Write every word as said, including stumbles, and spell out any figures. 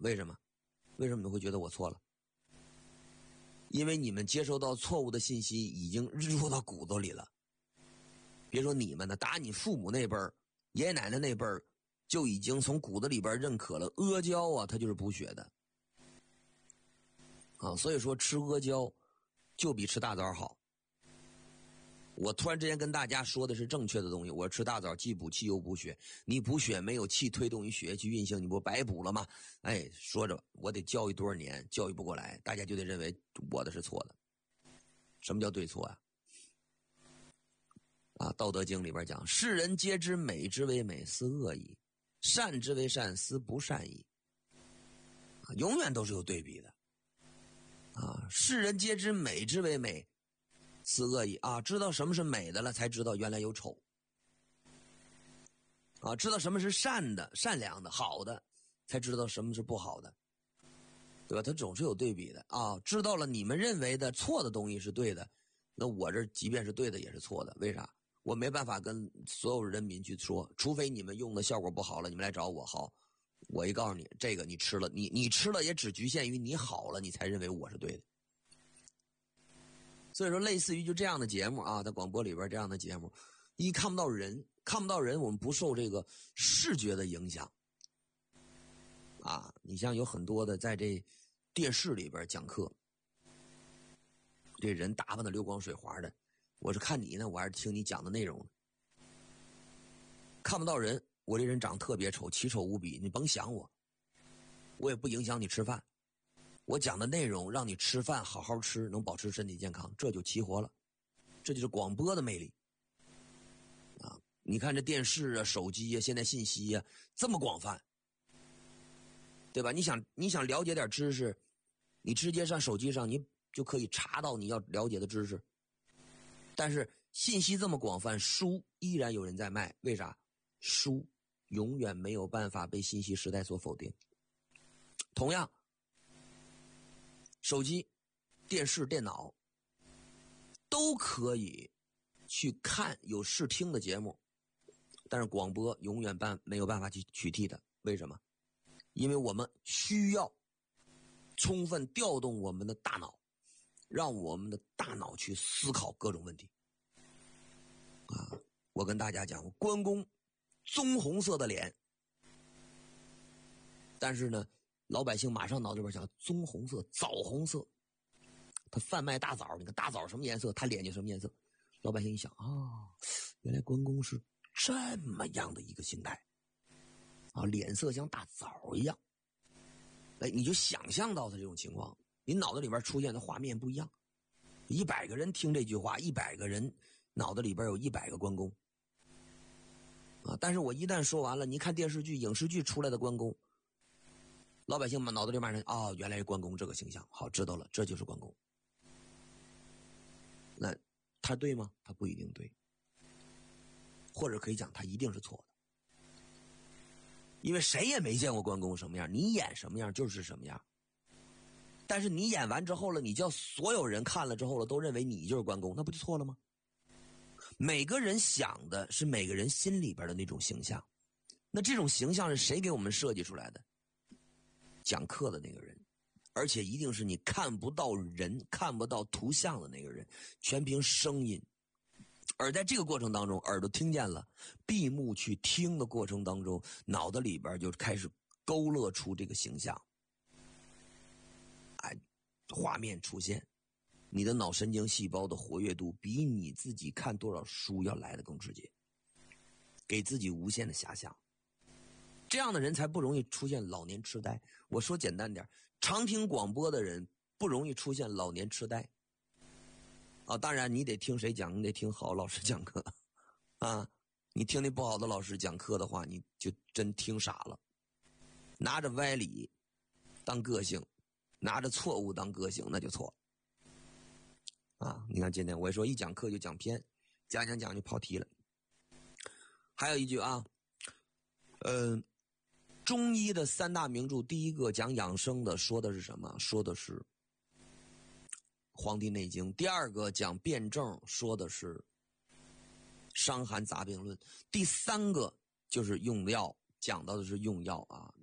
为什么？为什么你会觉得我错了？因为你们接收到错误的信息已经入到骨头里了。别说你们呢，打你父母那辈儿、爷爷奶奶那辈儿，就已经从骨子里边认可了阿胶啊，它就是补血的啊。所以说吃阿胶就比吃大枣好。我突然之间跟大家说的是正确的东西，我吃大枣既补气又补血，你补血没有气推动于血液去运行，你不白补了吗？哎，说着我得教育多少年，教育不过来，大家就得认为我的是错的。什么叫对错啊？啊，《道德经》里边讲，世人皆知美之为美，斯恶已；善之为善，斯不善已。啊，永远都是有对比的。啊，世人皆知美之为美，斯恶已啊，知道什么是美的了，才知道原来有丑。啊，知道什么是善的、善良的、好的，才知道什么是不好的，对吧？它总是有对比的啊。知道了你们认为的错的东西是对的，那我这即便是对的也是错的。为啥？我没办法跟所有人民去说，除非你们用的效果不好了，你们来找我。好，我一告诉你，这个你吃了，你你吃了也只局限于你好了，你才认为我是对的。所以说，类似于就这样的节目啊，在广播里边这样的节目，一看不到人，看不到人，我们不受这个视觉的影响啊。你像有很多的在这电视里边讲课，这人打扮的流光水滑的，我是看你呢，我还是听你讲的内容。看不到人，我这人长特别丑，奇丑无比，你甭想我，我也不影响你吃饭。我讲的内容让你吃饭好好吃，能保持身体健康，这就齐活了。这就是广播的魅力啊！你看这电视啊、手机啊，现在信息啊这么广泛，对吧？你想你想了解点知识，你直接上手机上你就可以查到你要了解的知识。但是信息这么广泛，书依然有人在卖，为啥？书永远没有办法被信息时代所否定。同样，手机、电视、电脑都可以去看有视听的节目，但是广播永远办没有办法去取替的。为什么？因为我们需要充分调动我们的大脑，让我们的大脑去思考各种问题。啊，我跟大家讲，关公棕红色的脸，但是呢，老百姓马上脑子里边想棕红色、枣红色，他贩卖大枣，你看大枣什么颜色，他脸就什么颜色。老百姓一想啊、哦，原来关公是这么样的一个形态啊，脸色像大枣一样。哎，你就想象到他这种情况，你脑子里边出现的画面不一样。一百个人听这句话，一百个人脑子里边有一百个关公啊。但是我一旦说完了，你看电视剧、影视剧出来的关公，老百姓们脑子里马上啊、哦，原来是关公这个形象，好，知道了，这就是关公。那他对吗？他不一定对，或者可以讲他一定是错的，因为谁也没见过关公什么样，你演什么样就是什么样。但是你演完之后了，你叫所有人看了之后了都认为你就是关公，那不就错了吗？每个人想的是每个人心里边的那种形象，那这种形象是谁给我们设计出来的？讲课的那个人，而且一定是你看不到人、看不到图像的那个人，全凭声音。而在这个过程当中，耳朵听见了，闭目去听的过程当中，脑子里边就开始勾勒出这个形象，哎，画面出现，你的脑神经细胞的活跃度比你自己看多少书要来得更直接，给自己无限的遐想。这样的人才不容易出现老年痴呆。我说简单点，常听广播的人不容易出现老年痴呆啊。当然你得听谁讲，你得听好老师讲课啊。你听那不好的老师讲课的话，你就真听傻了，拿着歪理当个性，拿着错误当个性，那就错了啊。你看今天我说一讲课就讲偏，讲讲讲就跑题了。还有一句啊，呃中医的三大名著，第一个讲养生的说的是什么？说的是《黄帝内经》。第二个讲辩证，说的是《伤寒杂病论》。第三个就是用药，讲到的是用药啊。